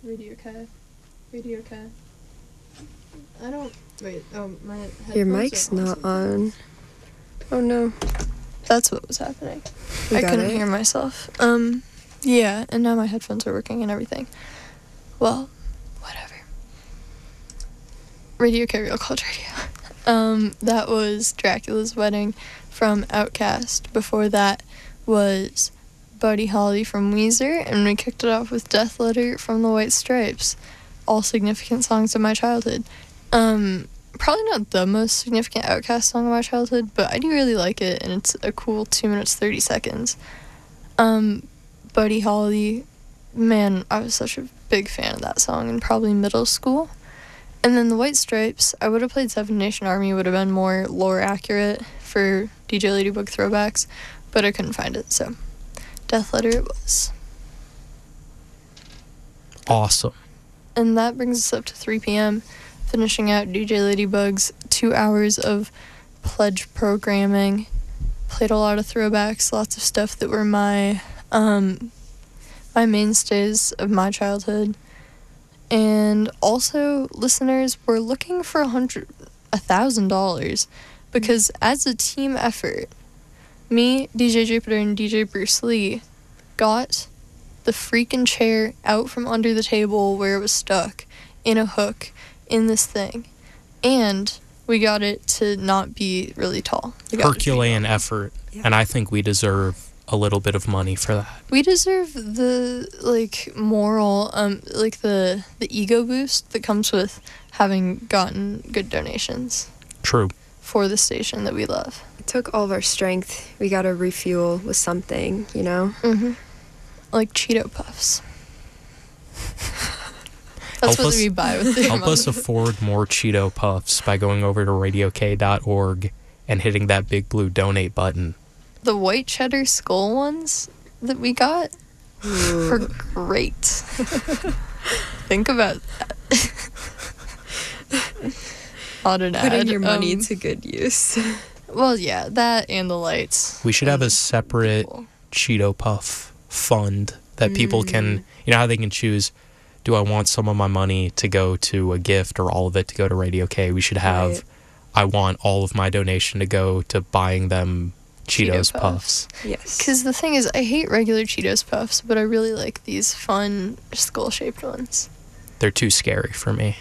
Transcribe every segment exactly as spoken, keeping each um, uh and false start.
Radio K. Radio K. I don't... Wait, oh, my headphones Your mic's are not on. Oh, no. That's what was happening. You I got couldn't it? hear myself. Um, yeah, and now my headphones are working and everything. Well, whatever. Radio K, Real College Radio. um, that was Dracula's Wedding from Outkast. Before that was Buddy Holly from Weezer, and we kicked it off with Death Letter from the White Stripes. All significant songs of my childhood. Um, probably not the most significant Outkast song of my childhood, but I do really like it, and it's a cool two minutes, thirty seconds. Um, Buddy Holly, man, I was such a big fan of that song in probably middle school. And then the White Stripes, I would have played Seven Nation Army, would have been more lore accurate for D J Ladybug throwbacks, but I couldn't find it, so Death Letter it was. Awesome. And that brings us up to three p.m., finishing out D J Ladybug's two hours of pledge programming. Played a lot of throwbacks, lots of stuff that were my um, my mainstays of my childhood. And also, listeners, we're looking for a hundred, a thousand dollars, because as a team effort, me, D J Jupiter, and D J Bruce Lee got the freaking chair out from under the table where it was stuck in a hook in this thing, and we got it to not be really tall. We got it to be Herculean normal. effort, Yeah. and I think we deserve a little bit of money for that. We deserve the like moral, um, like the the ego boost that comes with having gotten good donations True. for the station that we love. It took all of our strength. We got to refuel with something, you know? Mm-hmm. Like Cheeto Puffs. Help That's what us- we buy with the Help money. us afford more Cheeto Puffs by going over to radio k dot org and hitting that big blue donate button. The white cheddar skull ones that we got were great. Think about that. On an Putting ad, your money um, to good use. Well, yeah, that and the lights. We should have a And separate cool. Cheeto Puff fund that people Mm. can, you know how they can choose, do I want some of my money to go to a gift or all of it to go to Radio K? We should have, Right. I want all of my donation to go to buying them Cheetos Cheeto Puffs. Yes. Because the thing is, I hate regular Cheetos Puffs, but I really like these fun skull-shaped ones. They're too scary for me.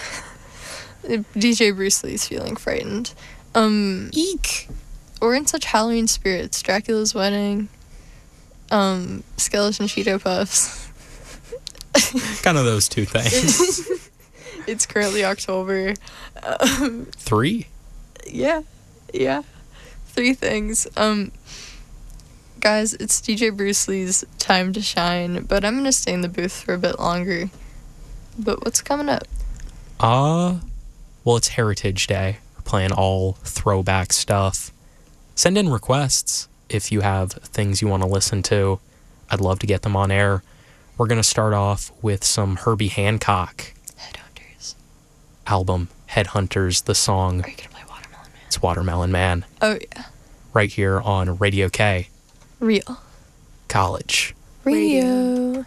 D J Bruce Lee's feeling frightened. Um, Eek! we're in such Halloween spirits. Dracula's Wedding, um, Skeleton Cheeto Puffs. Kind of those two things. It's currently October. Um, Three? yeah, yeah. Three things. Um, guys, it's D J Bruce Lee's time to shine, but I'm gonna stay in the booth for a bit longer. But what's coming up? Uh, well, it's Heritage Day. We're playing all throwback stuff. Send in requests if you have things you want to listen to. I'd love to get them on air. We're going to start off with some Herbie Hancock Headhunters. album, Headhunters, the song. Are you gonna play Watermelon Man? It's Watermelon Man, Oh yeah. right here on Radio K Real. College. Radio.